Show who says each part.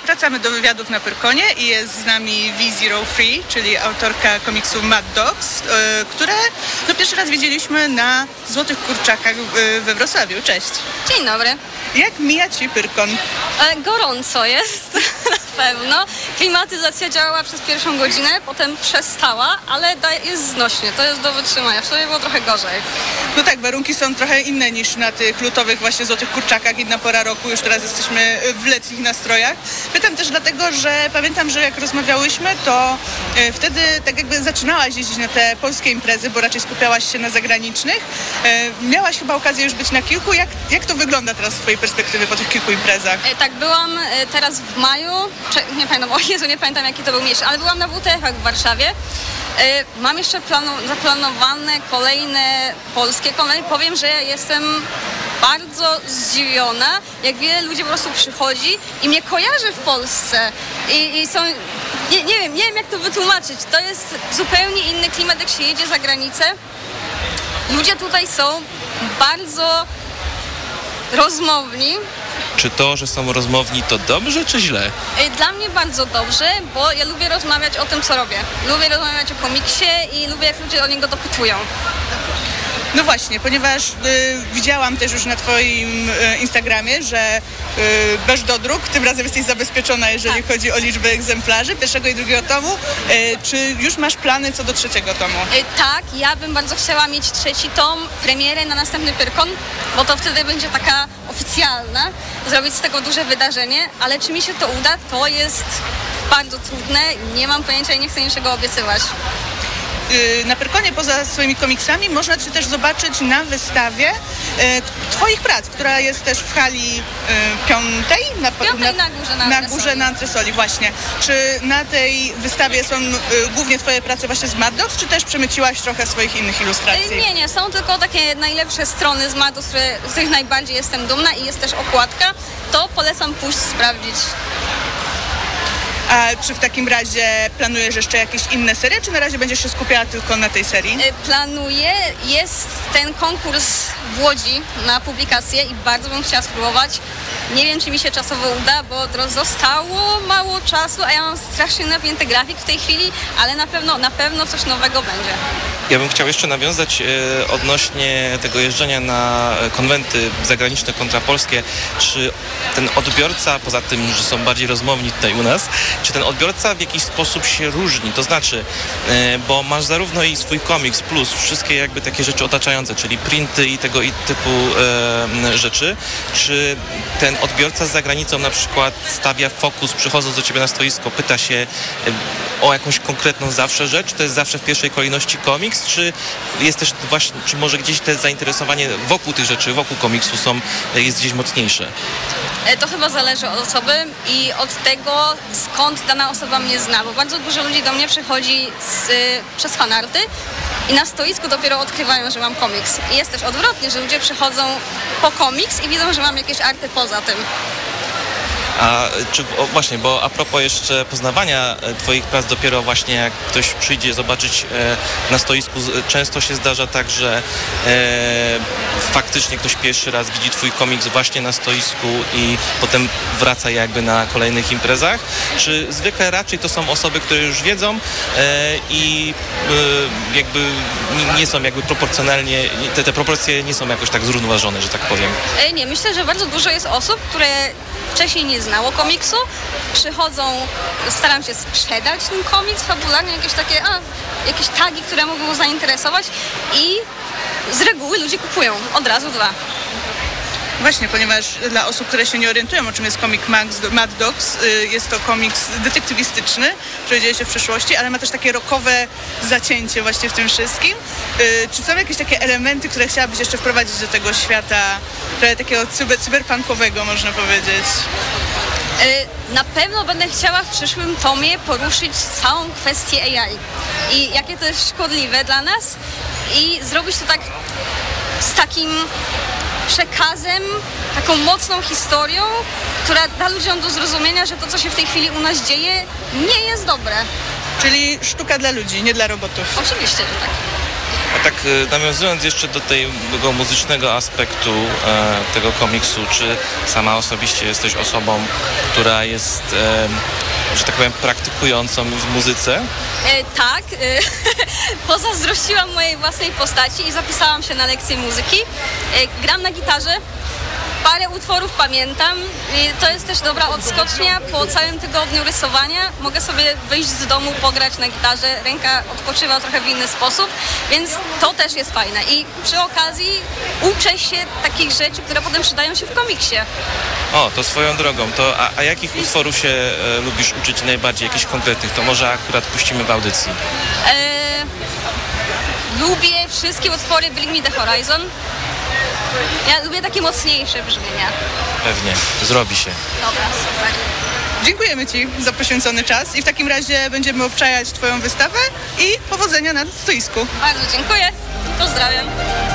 Speaker 1: wracamy do wywiadów na Pyrkonie i jest z nami V03, czyli autorka komiksu Mad Dogs, które pierwszy raz widzieliśmy na Złotych Kurczakach we Wrocławiu. Cześć.
Speaker 2: Dzień dobry.
Speaker 1: Jak mija Ci Pyrkon?
Speaker 2: Gorąco jest, na pewno. Klimatyzacja działała przez pierwszą godzinę, potem przestała, ale jest znośnie, to jest do wytrzymania. Wtedy było trochę gorzej.
Speaker 1: No tak, warunki są trochę inne niż na tych lutowych właśnie Złotych Kurczakach, inna pora roku, już teraz jesteśmy w letnich nastrojach. Pytam też dlatego, że pamiętam, że jak rozmawiałyśmy, to wtedy tak jakby zaczynałaś jeździć na te polskie imprezy, bo raczej skupiałaś się na zagranicznych. Miałaś chyba okazję już być na kilku. Jak to wygląda teraz z Twojej perspektywy po tych kilku imprezach?
Speaker 2: Tak, byłam teraz w maju, nie pamiętam, o Jezu, nie pamiętam jaki to był miesiąc, ale byłam na WTF-ach w Warszawie. Mam jeszcze zaplanowane kolejne polskie kolejne. Powiem, że jestem bardzo zdziwiona, jak wiele ludzi po prostu przychodzi i mnie kojarzy w Polsce. I są, nie wiem jak to wytłumaczyć. To jest zupełnie inny klimat, jak się jedzie za granicę. Ludzie tutaj są bardzo rozmowni.
Speaker 3: Czy to, że są rozmowni, to dobrze czy źle?
Speaker 2: Dla mnie bardzo dobrze, bo ja lubię rozmawiać o tym, co robię. Lubię rozmawiać o komiksie i lubię, jak ludzie o niego dopytują.
Speaker 1: No właśnie, ponieważ widziałam też już na Twoim Instagramie, że bez dodruk, tym razem jesteś zabezpieczona, jeżeli chodzi o liczbę egzemplarzy, pierwszego i drugiego tomu. Czy już masz plany co do trzeciego tomu?
Speaker 2: Tak, ja bym bardzo chciała mieć trzeci tom, premierę na następny Pyrkon, bo to wtedy będzie taka oficjalna, zrobić z tego duże wydarzenie, ale czy mi się to uda, to jest bardzo trudne, nie mam pojęcia i nie chcę niczego obiecywać.
Speaker 1: Na Pyrkonie poza swoimi komiksami można Cię też zobaczyć na wystawie Twoich prac, która jest też w hali piątej? Na górze na Antresoli, właśnie. Czy na tej wystawie są głównie Twoje prace właśnie z Mad Dogs, czy też przemyciłaś trochę swoich innych ilustracji?
Speaker 2: Nie, są tylko takie najlepsze strony z Mad Dogs, z których najbardziej jestem dumna i jest też okładka. To polecam pójść sprawdzić.
Speaker 1: A czy w takim razie planujesz jeszcze jakieś inne serie, czy na razie będziesz się skupiała tylko na tej serii?
Speaker 2: Planuję. Jest ten konkurs w Łodzi na publikację i bardzo bym chciała spróbować. Nie wiem, czy mi się czasowo uda, bo zostało mało czasu, a ja mam strasznie napięty grafik w tej chwili, ale na pewno coś nowego będzie.
Speaker 3: Ja bym chciał jeszcze nawiązać odnośnie tego jeżdżenia na konwenty zagraniczne kontra polskie. Czy ten odbiorca, poza tym, że są bardziej rozmowni tutaj u nas, czy ten odbiorca w jakiś sposób się różni? To znaczy, bo masz zarówno i swój komiks plus wszystkie jakby takie rzeczy otaczające, czyli printy i tego typu rzeczy. Czy ten odbiorca z zagranicą na przykład stawia fokus, przychodząc do Ciebie na stoisko, pyta się o jakąś konkretną zawsze rzecz? To jest zawsze w pierwszej kolejności komiks? Czy jest też właśnie, czy może gdzieś te zainteresowanie wokół tych rzeczy, wokół komiksu jest gdzieś mocniejsze?
Speaker 2: To chyba zależy od osoby i od tego, skąd dana osoba mnie zna, bo bardzo dużo ludzi do mnie przychodzi przez fanarty i na stoisku dopiero odkrywają, że mam komiks. I jest też odwrotnie, że ludzie przychodzą po komiks i widzą, że mam jakieś arty poza tym.
Speaker 3: A czy właśnie, bo a propos jeszcze poznawania Twoich prac, dopiero właśnie jak ktoś przyjdzie zobaczyć na stoisku, często się zdarza tak, że faktycznie ktoś pierwszy raz widzi Twój komiks właśnie na stoisku i potem wraca jakby na kolejnych imprezach, czy zwykle raczej to są osoby, które już wiedzą i jakby nie są jakby proporcjonalnie, te proporcje nie są jakoś tak zrównoważone, że tak powiem?
Speaker 2: Nie, myślę, że bardzo dużo jest osób, które wcześniej nie znało komiksu, przychodzą, staram się sprzedać ten komiks fabularnie, jakieś tagi, które mogą zainteresować i z reguły ludzie kupują od razu 2.
Speaker 1: Właśnie, ponieważ dla osób, które się nie orientują, o czym jest komik Mad Dogs, jest to komiks detektywistyczny, który dzieje się w przeszłości, ale ma też takie rockowe zacięcie właśnie w tym wszystkim. Czy są jakieś takie elementy, które chciałabyś jeszcze wprowadzić do tego świata, trochę takiego cyberpunkowego, można powiedzieć?
Speaker 2: Na pewno będę chciała w przyszłym tomie poruszyć całą kwestię AI i jakie to jest szkodliwe dla nas i zrobić to tak z takim przekazem, taką mocną historią, która da ludziom do zrozumienia, że to, co się w tej chwili u nas dzieje, nie jest dobre.
Speaker 1: Czyli sztuka dla ludzi, nie dla robotów.
Speaker 2: Oczywiście, że tak.
Speaker 3: A tak nawiązując jeszcze do tego muzycznego aspektu tego komiksu, czy sama osobiście jesteś osobą, która jest, że tak powiem, praktykującą w muzyce?
Speaker 2: Tak, pozazdrościłam mojej własnej postaci i zapisałam się na lekcję muzyki. Gram na gitarze. Parę utworów pamiętam i to jest też dobra odskocznia. Po całym tygodniu rysowania mogę sobie wyjść z domu, pograć na gitarze, ręka odpoczywa trochę w inny sposób, więc to też jest fajne. I przy okazji uczę się takich rzeczy, które potem przydają się w komiksie.
Speaker 3: O, to swoją drogą. A jakich utworów się lubisz uczyć najbardziej? Jakichś konkretnych? To może akurat puścimy w audycji.
Speaker 2: Lubię wszystkie utwory Bring Me The Horizon. Ja lubię takie mocniejsze brzmienia.
Speaker 3: Pewnie, zrobi się.
Speaker 2: Dobra, super.
Speaker 1: Dziękujemy Ci za poświęcony czas i w takim razie będziemy obczajać Twoją wystawę i powodzenia na stoisku.
Speaker 2: Bardzo dziękuję. Pozdrawiam.